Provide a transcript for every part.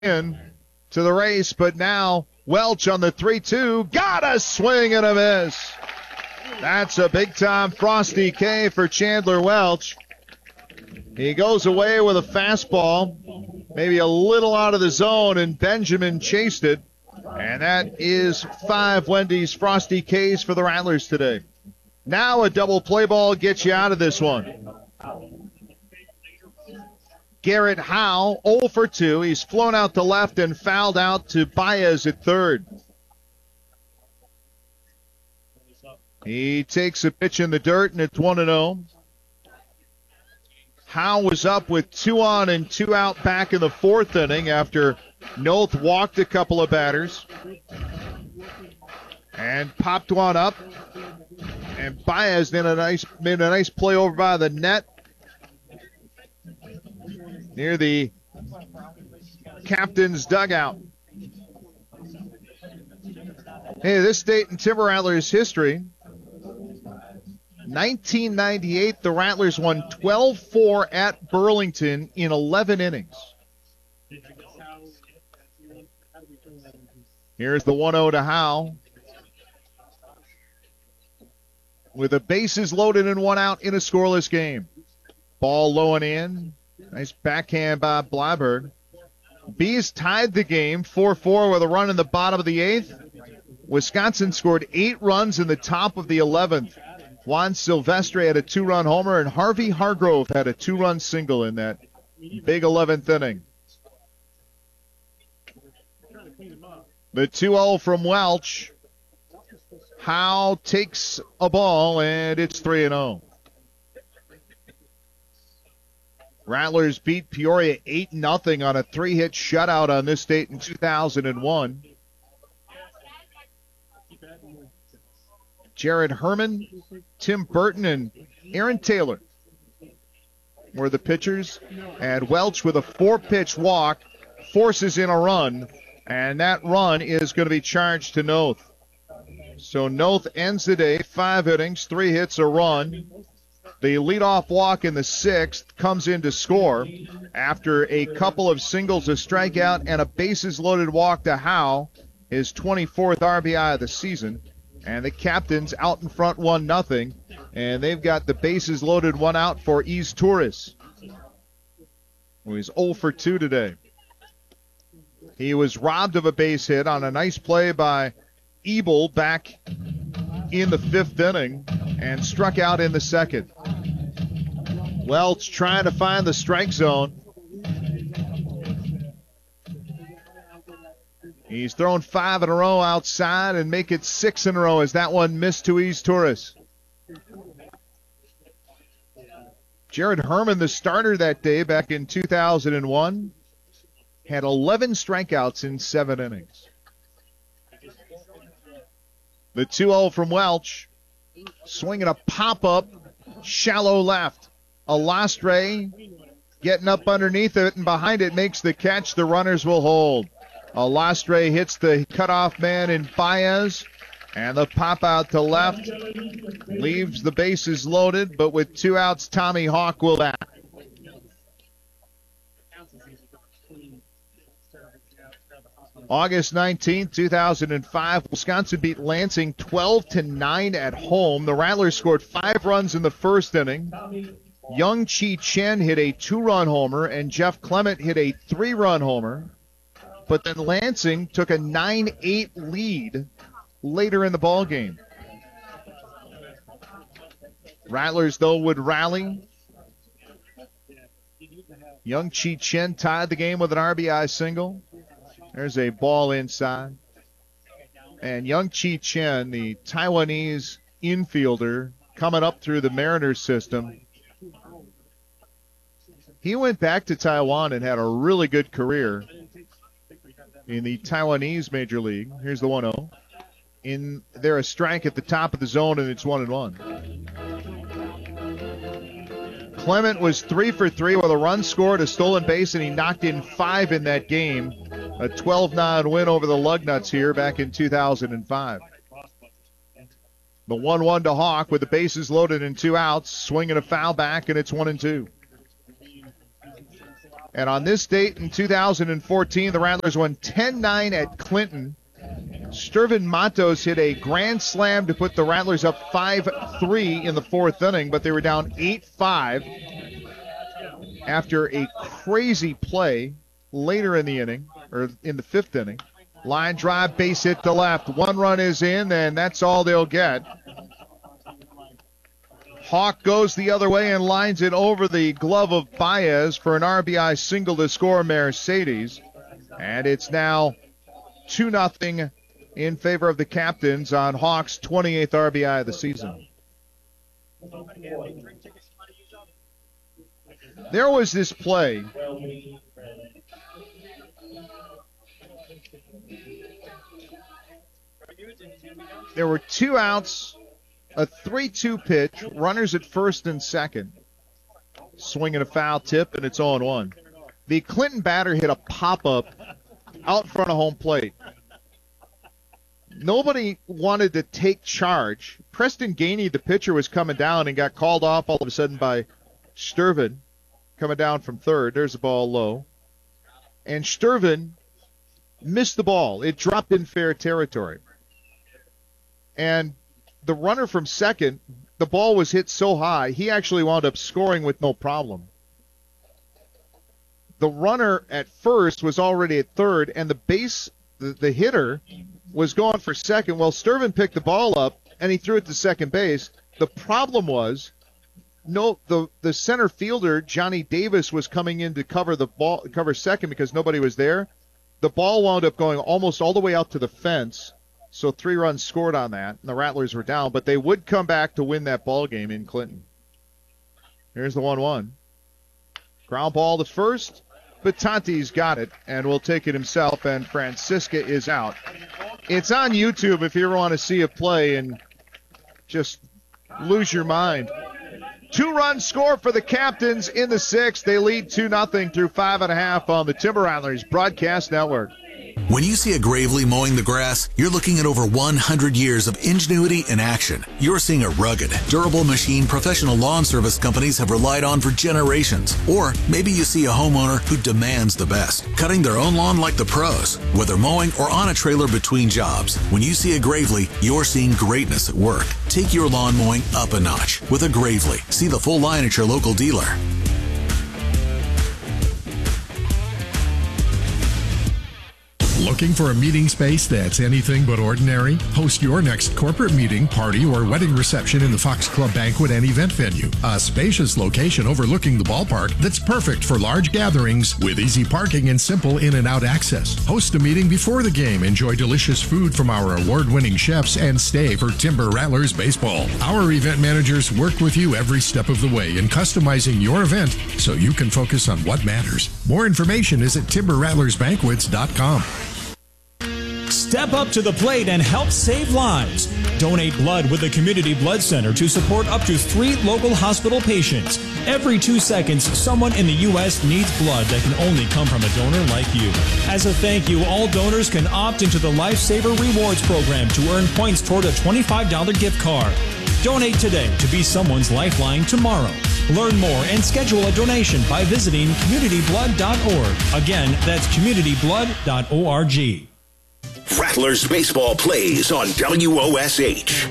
in to the race, but now Welch on the 3-2. Got a swing and a miss. That's a big-time Frosty K for Chandler Welch. He goes away with a fastball, maybe a little out of the zone, and Benjamin chased it. And that is 5 Wendy's Frosty Ks for the Rattlers today. Now a double play ball gets you out of this one. Garrett Howe, 0 for 2. He's flown out to left and fouled out to Baez at third. He takes a pitch in the dirt, and it's 1-0. Howe was up with 2 on and 2 out back in the fourth inning after Noth walked a couple of batters and popped one up. And Baez made a nice play over by the net near the captain's dugout. Hey, this Dayton Timber Rattlers history. 1998, the Rattlers won 12-4 at Burlington in 11 innings. Here's the 1-0 to Howe. With the bases loaded and 1 out in a scoreless game. Ball low and in. Nice backhand by Blyberg. Bees tied the game 4-4 with a run in the bottom of the 8th. Wisconsin scored 8 runs in the top of the 11th. Juan Silvestre had a 2-run homer, and Harvey Hargrove had a 2-run single in that big 11th inning. The 2-0 from Welch. Howe takes a ball, and it's 3-0. Rattlers beat Peoria 8-0 on a 3-hit shutout on this date in 2001. Jared Herman, Tim Burton, and Aaron Taylor were the pitchers. And Welch with a 4-pitch walk forces in a run, and that run is going to be charged to Noth. So Noth ends the day, 5 innings, 3 hits, a run. The leadoff walk in the 6th comes in to score after a couple of singles, a strikeout, and a bases-loaded walk to Howe, his 24th RBI of the season. And the captain's out in front 1-0, and they've got the bases loaded 1 out for East Torres, who is 0 for 2 today. He was robbed of a base hit on a nice play by Ebel back in the 5th inning and struck out in the 2nd. Welch trying to find the strike zone. He's thrown 5 in a row outside and make it 6 in a row as that one missed to East Torres. Jared Herman, the starter that day back in 2001, had 11 strikeouts in 7 innings. The 2-0 from Welch, swinging a pop-up, shallow left. Alastre getting up underneath it and behind it makes the catch. The runners will hold. Alastre hits the cutoff man in Baez, and the pop out to left leaves the bases loaded, but with 2 outs, Tommy Hawk will bat. August 19, 2005, Wisconsin beat Lansing 12-9 at home. The Rattlers scored 5 runs in the first inning. Young Chi Chen hit a 2-run homer, and Jeff Clement hit a 3-run homer. But then Lansing took a 9-8 lead later in the ballgame. Rattlers, though, would rally. Young Chi Chen tied the game with an RBI single. There's a ball inside. And Young Chi Chen, the Taiwanese infielder, coming up through the Mariners system. He went back to Taiwan and had a really good career in the Taiwanese Major League. Here's the 1-0. In there, a strike at the top of the zone, and it's 1-1. Clement was 3 for 3 with a run scored, a stolen base, and he knocked in 5 in that game. A 12-9 win over the Lugnuts here back in 2005. The 1-1 to Hawk with the bases loaded and 2 outs, swinging a foul back, and it's 1-2. And on this date in 2014, the Rattlers won 10-9 at Clinton. Sturvin Matos hit a grand slam to put the Rattlers up 5-3 in the fourth inning, but they were down 8-5 after a crazy play later in the inning, or in the fifth inning. Line drive, base hit to left. One run is in, and that's all they'll get. Hawk goes the other way and lines it over the glove of Baez for an RBI single to score Mercedes. And it's now 2-0 in favor of the Captains on Hawk's 28th RBI of the season. There was this play. There were 2 outs, a 3-2 pitch, runners at first and second. Swinging a foul tip, and it's 0-1. The Clinton batter hit a pop-up out front of home plate. Nobody wanted to take charge. Preston Gainey, the pitcher, was coming down and got called off all of a sudden by Sturvin, coming down from third. There's the ball low. And Sturvin missed the ball. It dropped in fair territory. And the runner from second, the ball was hit so high, he actually wound up scoring with no problem. The runner at first was already at third, and the hitter was going for second. Well, Sturvin picked the ball up, and he threw it to second base. The problem was, the center fielder, Johnny Davis, was coming in to cover second because nobody was there. The ball wound up going almost all the way out to the fence. So 3 runs scored on that, and the Rattlers were down, but they would come back to win that ball game in Clinton. Here's the 1-1. Ground ball to first, but Tanti's got it, and will take it himself, and Francisca is out. It's on YouTube if you ever want to see a play and just lose your mind. 2-run score for the Captains in the 6th. They lead 2-0 through 5.5 on the Timber Rattlers Broadcast Network. When you see a Gravely mowing the grass, you're looking at over 100 years of ingenuity in action. You're seeing a rugged, durable machine professional lawn service companies have relied on for generations. Or maybe you see a homeowner who demands the best, cutting their own lawn like the pros, whether mowing or on a trailer between jobs. When you see a Gravely, you're seeing greatness at work. Take your lawn mowing up a notch with a Gravely. See the full line at your local dealer. Looking for a meeting space that's anything but ordinary? Host your next corporate meeting, party, or wedding reception in the Fox Club Banquet and Event Venue. A spacious location overlooking the ballpark that's perfect for large gatherings with easy parking and simple in and out access. Host a meeting before the game, enjoy delicious food from our award-winning chefs, and stay for Timber Rattlers baseball. Our event managers work with you every step of the way in customizing your event so you can focus on what matters. More information is at timberrattlersbanquets.com. Step up to the plate and help save lives. Donate blood with the Community Blood Center to support up to 3 local hospital patients. Every 2 seconds, someone in the U.S. needs blood that can only come from a donor like you. As a thank you, all donors can opt into the Lifesaver Rewards program to earn points toward a $25 gift card. Donate today to be someone's lifeline tomorrow. Learn more and schedule a donation by visiting communityblood.org. Again, that's communityblood.org. Rattlers baseball plays on WOSH.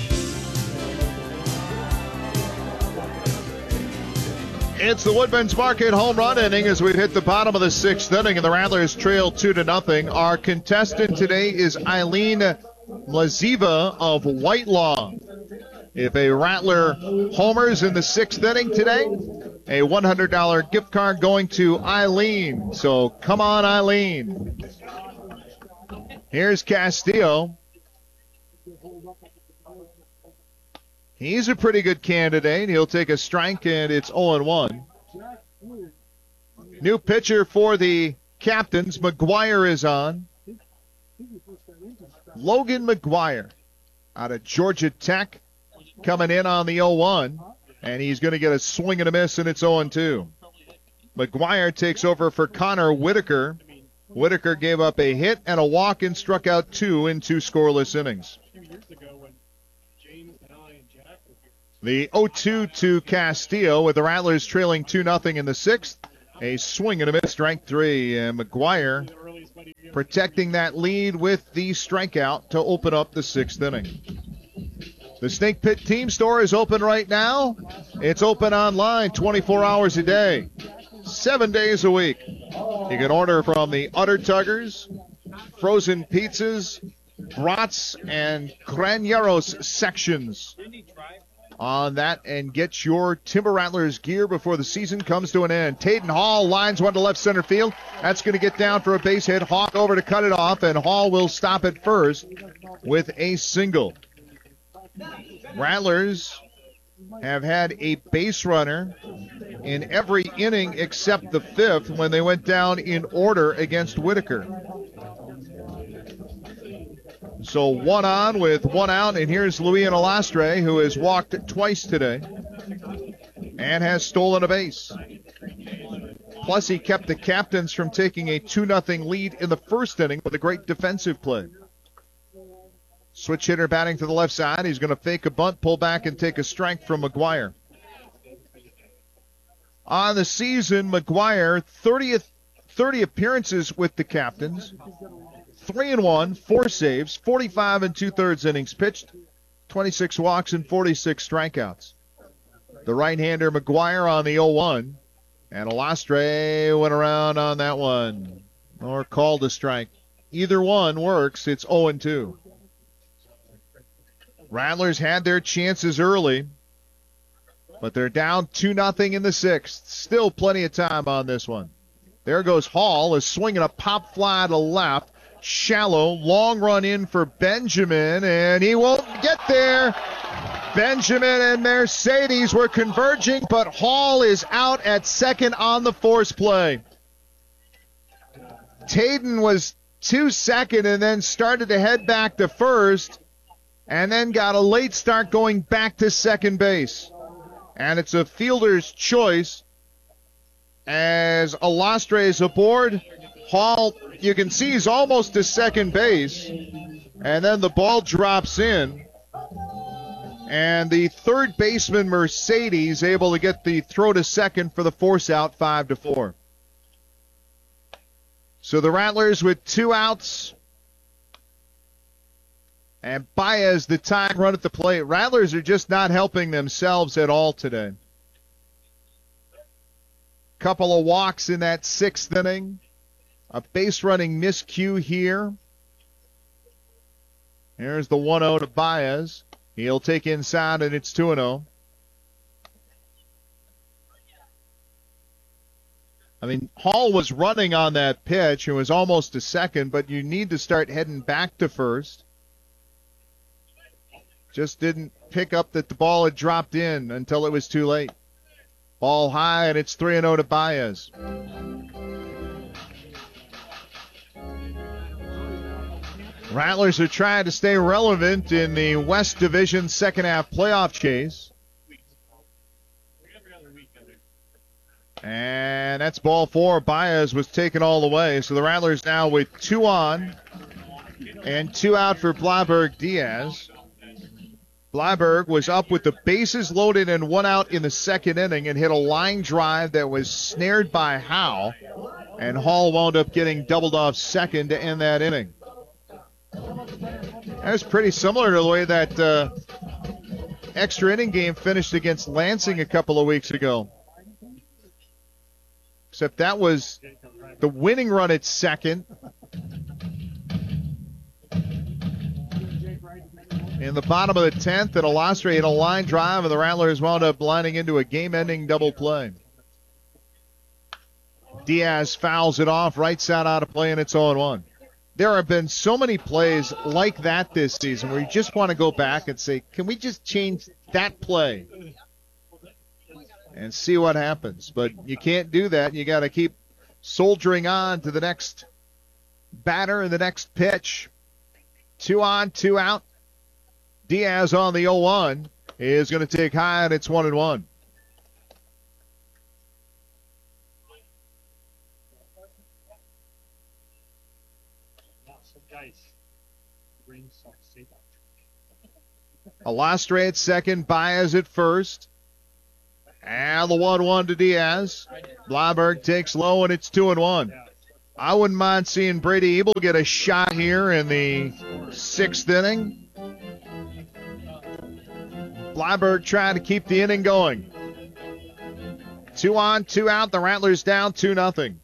It's the Woodman's Market home run inning as we've hit the bottom of the 6th inning and the Rattlers trail 2-0. Our contestant today is Eileen Mlaziva of Whitelaw. If a Rattler homers in the 6th inning today, a $100 gift card going to Eileen. So come on, Eileen. Here's Castillo. He's a pretty good candidate. He'll take a strike, and it's 0-1. New pitcher for the Captains. McGuire is on. Logan McGuire out of Georgia Tech coming in on the 0-1, and he's going to get a swing and a miss, and it's 0-2. McGuire takes over for Connor Whitaker. Whitaker gave up a hit and a walk and struck out 2 in 2 scoreless innings. The 0-2 to Castillo with the Rattlers trailing 2-0 in the 6th. A swing and a miss, strike three. And McGuire protecting that lead with the strikeout to open up the sixth inning. The Snake Pit Team Store is open right now. It's open online 24 hours a day, 7 days a week. You can order from the Udder Tuggers, frozen pizzas, brats, and graneros sections on that, and get your Timber Rattlers gear before the season comes to an end. Tayden Hall lines one to left center field. That's going to get down for a base hit. Hawk over to cut it off, and Hall will stop at first with a single. Rattlers have had a base runner in every inning except the fifth when they went down in order against Whitaker. So one on with one out, and here's Luis Alastre, who has walked twice today and has stolen a base. Plus, he kept the Captains from taking a 2-0 lead in the first inning with a great defensive play. Switch hitter batting to the left side. He's going to fake a bunt, pull back, and take a strike from McGuire. On the season, McGuire, 30 appearances with the Captains. 3-1, 4 saves, 45 2/3 innings pitched, 26 walks and 46 strikeouts. The right-hander McGuire on the 0-1, and Alastre went around on that one, or called a strike. Either one works. It's 0-2. Rattlers had their chances early, but they're down 2-0 in the sixth. Still plenty of time on this one. There goes Hall, is swinging a pop fly to left. Shallow, long run in for Benjamin, and he won't get there. Benjamin and Mercedes were converging, but Hall is out at second on the force play. Tayden was 2-2 and then started to head back to first, and then got a late start going back to second base. And it's a fielder's choice as Alastre is aboard. Hall, you can see he's almost to second base, and then the ball drops in, and the third baseman Mercedes able to get the throw to second for the force out, 5-4. So the Rattlers with 2 outs, and Baez the tying run at the plate. Rattlers are just not helping themselves at all today. Couple of walks in that sixth inning. A base running miscue here. Here's the 1-0 to Baez. He'll take inside, and it's 2-0. I mean, Hall was running on that pitch. It was almost to second, but you need to start heading back to first. Just didn't pick up that the ball had dropped in until it was too late. Ball high, and it's 3-0 to Baez. Rattlers are trying to stay relevant in the West Division second half playoff chase. And that's ball 4. Baez was taken all the way. So the Rattlers now with 2 on and 2 out for Blyberg Diaz. Blyberg was up with the bases loaded and 1 out in the second inning and hit a line drive that was snared by Howe. And Hall wound up getting doubled off second to end that inning. That was pretty similar to the way that extra inning game finished against Lansing a couple of weeks ago. Except that was the winning run at second. In the bottom of the 10th, and Alastre hit a line drive, and the Rattlers wound up lining into a game-ending double play. Diaz fouls it off, right side out of play, and it's 0-1. There have been so many plays like that this season where you just want to go back and say, can we just change that play and see what happens? But you can't do that. You got to keep soldiering on to the next batter and the next pitch. 2 on, 2 out. Diaz on the 0-1 is going to take high, and it's 1-1. Alastre at second, Baez at first. And the 1-1 to Diaz. Bleiberg takes low, and it's 2-1. I wouldn't mind seeing Brady Ebel get a shot here in the 6th inning. Bleiberg trying to keep the inning going. 2 on, 2 out. The Rattlers down 2-0.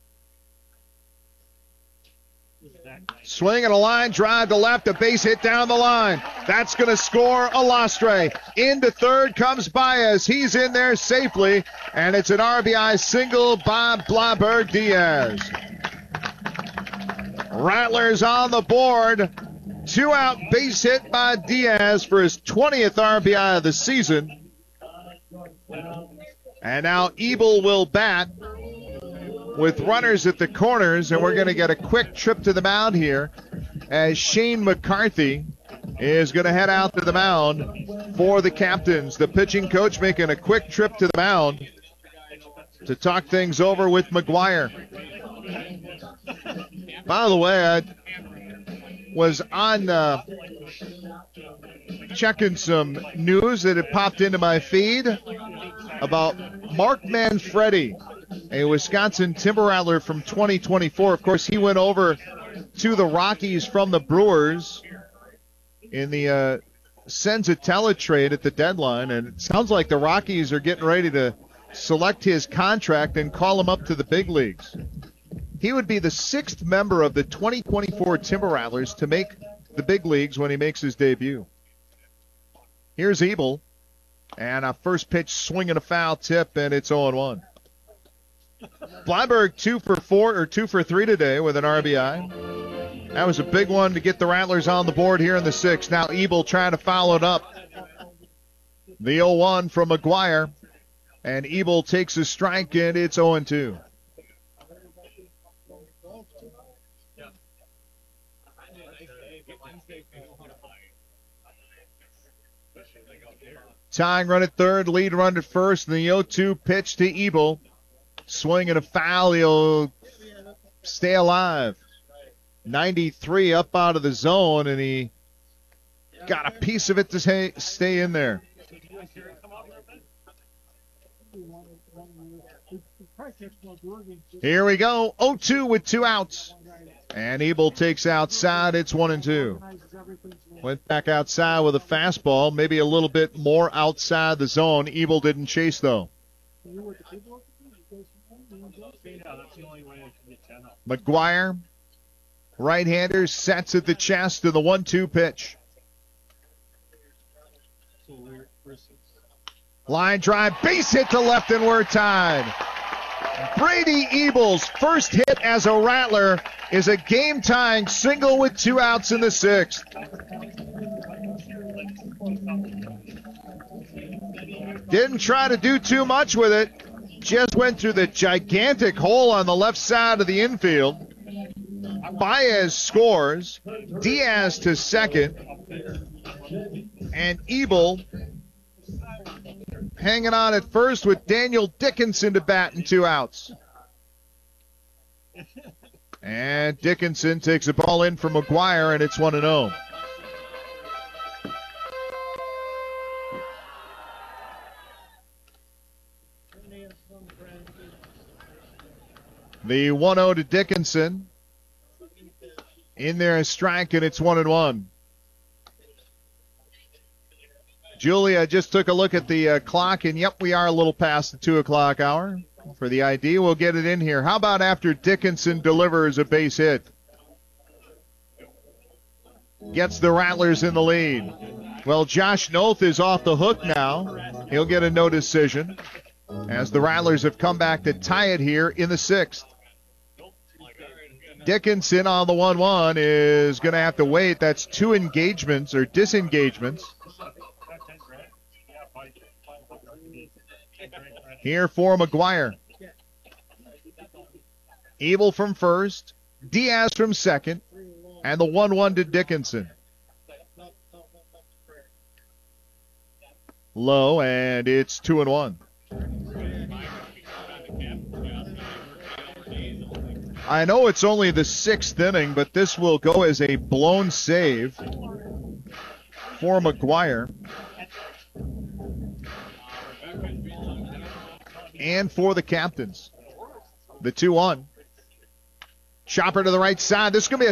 Swing and a line drive to left, a base hit down the line. That's going to score Alastre. Into third comes Baez. He's in there safely, and it's an RBI single by Bleiberg Diaz. Rattlers on the board. 2 out base hit by Diaz for his 20th RBI of the season. And now Ebel will bat with runners at the corners, and we're going to get a quick trip to the mound here as Shane McCarthy is going to head out to the mound for the Captains. The pitching coach making a quick trip to the mound to talk things over with McGuire. By the way, I was on checking some news that had popped into my feed about Mark Manfredi, a Wisconsin Timber Rattler from 2024. Of course, he went over to the Rockies from the Brewers in the Senzatella trade at the deadline, and it sounds like the Rockies are getting ready to select his contract and call him up to the big leagues. He would be the 6th member of the 2024 Timber Rattlers to make the big leagues when he makes his debut. Here's Ebel, and a first pitch swing and a foul tip, and it's 0-1. Bleiberg 2 for 3 today with an RBI. That was a big one to get the Rattlers on the board here in the 6th. Now Ebel trying to foul it up. The 0-1 from McGuire, and Ebel takes a strike, and it's 0-2. Tying run at third, lead run at first, and the 0-2 pitch to Ebel. Swing and a foul, he'll stay alive. 93 up out of the zone, and he got a piece of it to stay in there. Here we go, 0-2 with 2 outs. And Ebel takes outside, it's 1-2. Went back outside with a fastball, maybe a little bit more outside the zone. Ebel didn't chase, though. McGuire, right-hander, sets at the chest to the 1-2 pitch. Line drive, base hit to left, and we're tied. Brady Ebel's first hit as a Rattler is a game-tying single with 2 outs in the 6th. Didn't try to do too much with it. Just went through the gigantic hole on the left side of the infield. Baez scores. Diaz to second. And Ebel hanging on at first with Daniel Dickinson to bat and 2 outs. And Dickinson takes a ball in for McGuire, and it's 1-0. The 1-0 to Dickinson. In there a strike, and it's 1-1. Julia just took a look at the clock, and yep, we are a little past the 2 o'clock hour for the ID. We'll get it in here. How about after Dickinson delivers a base hit? Gets the Rattlers in the lead. Well, Josh Noth is off the hook now. He'll get a no decision as the Rattlers have come back to tie it here in the 6th. Dickinson on the 1-1 is going to have to wait. That's 2 engagements or disengagements. Here for McGuire. Ebel from first, Diaz from second, and the 1-1 to Dickinson. Low, and it's 2-1. I know it's only the 6th inning, but this will go as a blown save for McGuire. and for the captains. The 2-1. Chopper to the right side. This is going to be a